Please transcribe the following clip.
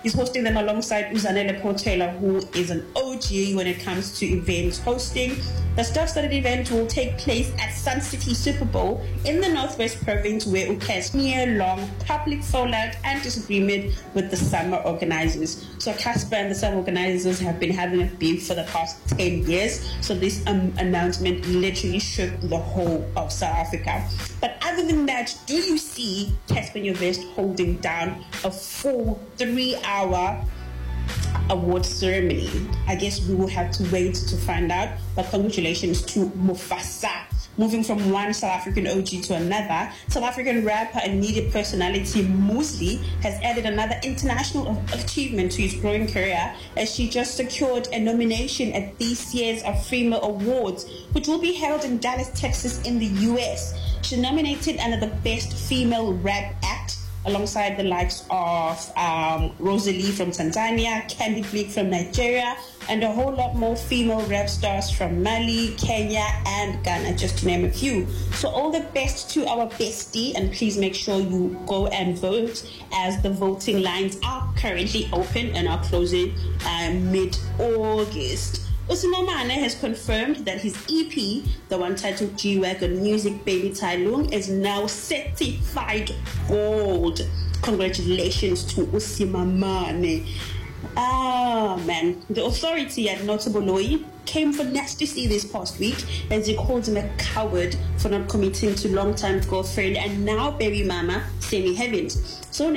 He's hosting them alongside Uzanele Portela, who is an OG when it comes to events hosting. The star-studded event will take place at Sun City Super Bowl in the Northwest Province, where UK's year-long public fallout and disagreement with the summer organizers. So Casper and the summer organizers have been having a beef for the past 10 years. So this announcement literally shook the whole of South Africa. But other than that, do you see Casper Nyovest holding down a full 3-hour award ceremony? I guess we will have to wait to find out. But congratulations to Mufasa. Moving from one South African OG to another, South African rapper and media personality Moosli has added another international achievement to his growing career, as she just secured a nomination at this year's Afrima Awards, which will be held in Dallas, Texas in the US. She's nominated under the Best Female Rap Act, alongside the likes of Rosalie from Tanzania, Candy Bleak from Nigeria, and a whole lot more female rap stars from Mali, Kenya, and Ghana, just to name a few. So all the best to our bestie, and please make sure you go and vote, as the voting lines are currently open and are closing mid-August. Usinomane has confirmed that his EP, the one titled G-Wagon Music Baby Tailung, is now certified gold. Congratulations to Usimamane. Man. The authority at Notaboloyi came for nasty see this past week, as he called him a coward for not committing to long-time girlfriend and now baby mama, Semi Heavens. So